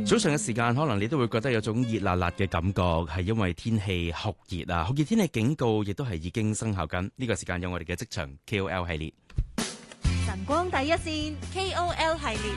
早上嘅時間，可能你都會覺得有種熱辣辣嘅感覺，係因為天氣酷熱啊！酷熱天氣警告亦都係已經生效緊。呢個時間有我哋嘅職場 KOL 系列， 晨光第一線 KOL 系列。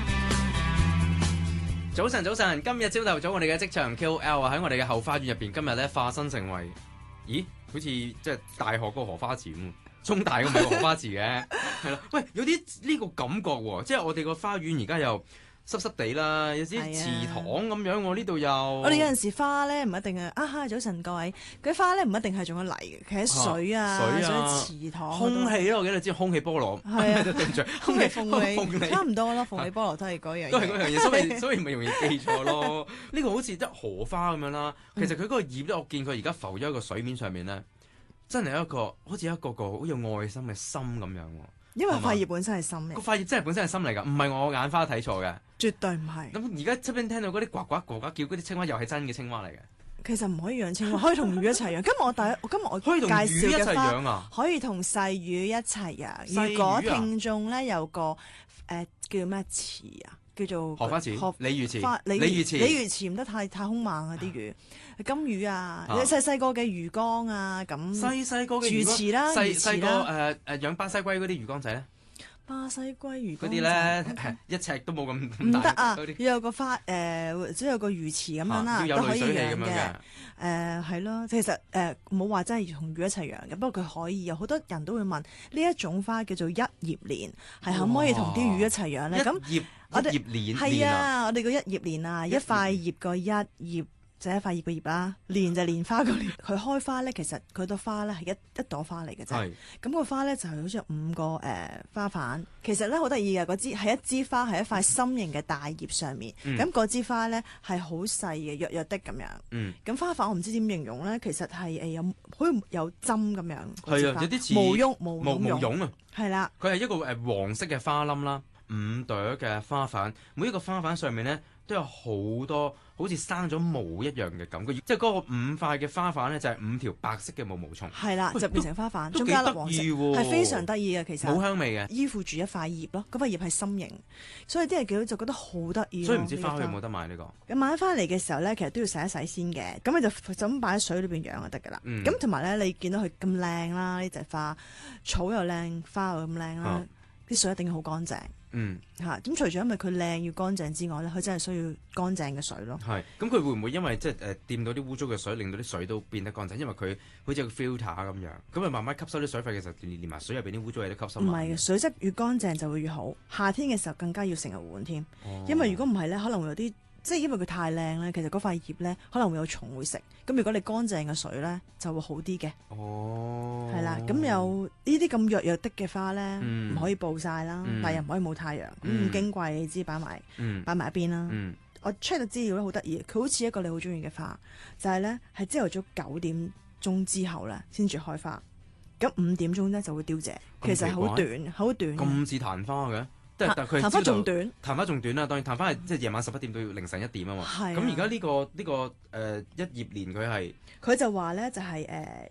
早晨，今日朝頭早我哋嘅職場 KOL 啊，喺我哋嘅後花園入邊，今日咧化身成為，咦，好似即係大學個荷花池咁，中大咁唔係荷花池嘅，係啦，喂，有啲呢個感覺喎，即係我哋個花園而家又濕濕地啦，有啲池塘咁樣喎，呢度又我哋有陣時花咧唔一定係早晨各位，嗰啲花咧唔一定係種咗泥嘅，其實水啊、池塘、 空氣咯，我記得知空氣菠蘿， 係啊， 對唔住， 空氣鳳梨差唔多咯，鳳梨菠蘿都係嗰樣嘢， 都係嗰樣嘢，所以咪容易記錯咯。呢個好似即係荷花咁樣啦，其實佢嗰個葉咧，我見佢而家浮咗喺個水面上面咧，真係一個好似一個好有愛心嘅心咁樣喎。 因為塊葉本身係心嚟， 個塊葉真係本身係心嚟㗎，唔係我眼花睇錯嘅， 絕對唔係。 咁而家側邊聽到嗰啲呱呱呱呱叫嗰啲青蛙，又係真嘅青蛙嚟嘅。 其實唔可以養青蛙，可以同魚一齊養。今日我介紹嘅花可以同細魚一齊養。如果聽眾咧有個叫咩池啊？叫做荷花池、鯉魚池、 鯉魚池唔得太兇猛啊！啲魚，金魚啊，細個嘅魚缸啊，咁細個嘅魚池啦， 細個養巴西龜嗰啲魚缸仔咧， 巴西龜魚嗰啲咧一尺都冇咁唔得啊！要有個花即係有個魚池咁樣啦， 要有濾水器咁樣嘅。係咯，其實冇話真係同魚一齊養嘅，不過佢可以有好多人都會問呢一種花叫做一葉蓮，係可唔可以同啲魚一齊養咧？咁一葉蓮係啊，我哋個一葉蓮啊，一塊葉個一葉就係一塊葉個葉啦，蓮就蓮花個蓮。佢開花咧，其實佢朵花咧係一朵花嚟嘅啫。咁個花咧就係好似有5個花瓣。其實咧好得意嘅，嗰支係一支花係一塊心形嘅大葉上面。咁嗰支花咧係好細嘅，弱弱的咁樣。咁花瓣我唔知點形容咧，其實係有好似有針咁樣。 係啊，有啲似毛絨啊。係啦， 佢係一個黃色嘅花冧啦，5朵嘅花瓣，每一個花瓣上面咧都有好多好似生咗毛一樣嘅感覺，即係嗰個5塊嘅花瓣咧就係5條白色嘅毛蟲。係啦，就變成花瓣，中間粒黃色，係非常得意嘅。其實好香味嘅， 依附住一塊葉咯，嗰塊葉係心形，所以啲人見到就覺得好得意。 所以唔知花墟有冇得買呢個？ 咁買翻嚟嘅時候咧，其實都要洗一洗先嘅，咁你就咁擺喺水裏邊養就得㗎啦。咁同埋咧，你見到佢咁靚啦，呢隻花草又靚，花又咁靚啦，啲水一定要好乾淨。咁除咗因為佢靚要乾淨之外咧，佢真係需要乾淨嘅水咯。係， 咁佢會唔會因為即係掂到啲污糟嘅水，令到啲水都變得乾淨？因為佢好似有個 filter 咁樣，咁啊慢慢吸收啲水分，其實連埋水入邊啲污糟嘢都吸收埋。唔係嘅， 水質越乾淨就會越好。夏天嘅時候更加要成日換添，因為如果唔係咧，可能會有啲。即係因為佢太靚咧，其實嗰塊葉咧可能會有蟲會食。咁如果你乾淨嘅水咧，就會好啲嘅。係啦，咁有呢啲咁弱弱的嘅花咧，唔可以暴曬啦，但係又唔可以冇太陽。咁矜貴，你知擺埋一邊啦。我 check 到資料咧好得意，佢好似一個你好中意嘅花，就係咧係朝頭早9點鐘之後咧先至開花，咁5點鐘咧就會凋謝。其實好短，好短。 咁似曇花嘅。 曇花仲短， 曇花仲短啦。當然曇花係即係夜晚11點到凌晨1點啊嘛。咁而家呢個一葉蓮佢就話咧就係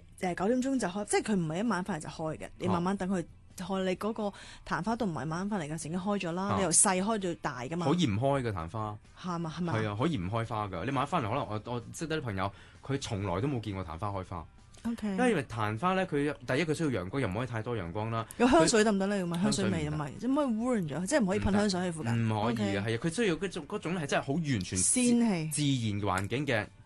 9點鐘就開，即係佢唔係一晚翻嚟就開嘅。你慢慢等佢開，你嗰個曇花都唔係晚晚翻嚟嘅，已經開咗啦。你由細開到大噶嘛。可以唔開嘅曇花係咪？係啊，可以唔開花㗎。你晚翻嚟可能我識得啲朋友，佢從來都冇見過曇花開花。因為曇花咧，佢第一佢需要陽光，又唔可以太多陽光啦。有香水得唔得咧？咁香水味唔係，即係唔可以污染咗，即係唔可以噴香水喺附近。唔可以嘅，係啊，佢需要嗰種係真係好完全仙氣、自然環境嘅